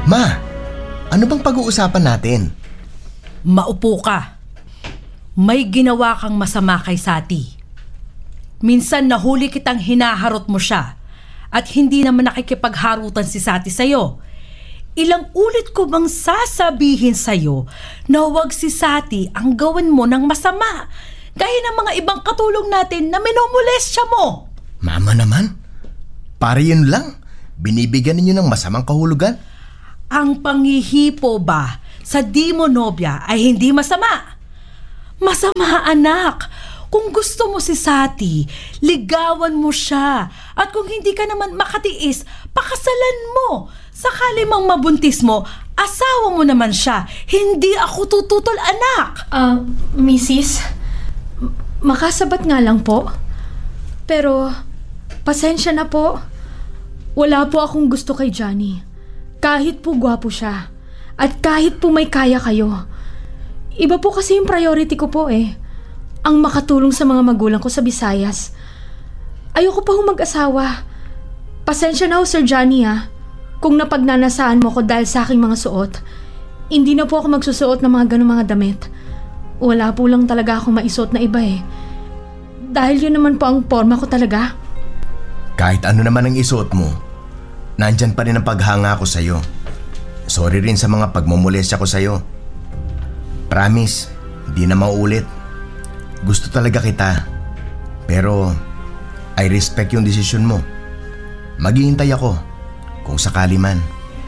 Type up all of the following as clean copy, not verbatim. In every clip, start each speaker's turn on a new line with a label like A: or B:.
A: Ma, ano bang pag-uusapan natin?
B: Maupo ka. May ginawa kang masama kay Sati. Minsan nahuli kitang hinaharot mo siya at hindi naman nakikipagharutan si Sati sa'yo. Ilang ulit ko bang sasabihin sa'yo na huwag si Sati ang gawin mo ng masama gaya ng mga ibang katulong natin na minomolestya mo?
A: Mama naman, para yun lang. Binibigyan ninyo ng masamang kahulugan.
B: Ang panghihipo ba sa di mo nobya ay hindi masama? Masama, anak. Kung gusto mo si Sati, ligawan mo siya. At kung hindi ka naman makatiis, pakasalan mo. Sakali mang mabuntis mo, asawa mo naman siya. Hindi ako tututol, anak.
C: Mrs., makasabat nga lang po. Pero, pasensya na po. Wala po akong gusto kay Johnny. Kahit po gwapo siya. At kahit po may kaya kayo. Iba po kasi yung priority ko po eh. Ang makatulong sa mga magulang ko sa Visayas. Ayoko pa mag-asawa. Pasensya na ho, Sir Johnny kung napagnanasaan mo ko dahil sa aking mga suot. Hindi na po ako magsusuot ng mga ganong mga damit. Wala po lang talaga akong maisuot na iba eh. Dahil yun naman po ang forma ko talaga.
A: Kahit ano naman ang isuot mo, nandyan pa rin ang paghanga ko sa'yo. Sorry rin sa mga pagmumulestya ko sa'yo. Promise, di na mauulit. Gusto talaga kita. Pero, I respect yung desisyon mo. Maghihintay ako, kung sakali man.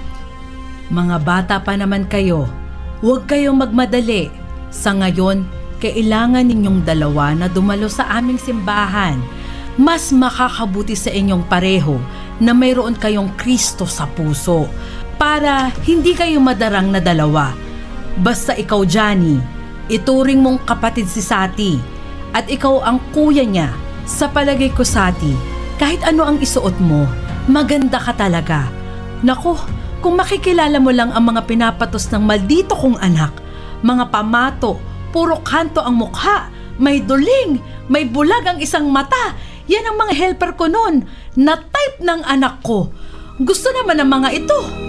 B: Mga bata pa naman kayo, huwag kayong magmadali. Sa ngayon, kailangan ninyong dalawa na dumalo sa aming simbahan. Mas makakabuti sa inyong pareho na mayroon kayong Kristo sa puso para hindi kayo madarang na dalawa. Basta ikaw, Johnny, ituring mong kapatid si Sati at ikaw ang kuya niya. Sa palagay ko, Sati, kahit ano ang isuot mo, maganda ka talaga. Naku, kung makikilala mo lang ang mga pinapatos ng maldito kong anak, mga pamato, puro kanto ang mukha, may duling, may bulag ang isang mata. Yan ang mga helper ko noon na type ng anak ko. Gusto naman ng mga ito.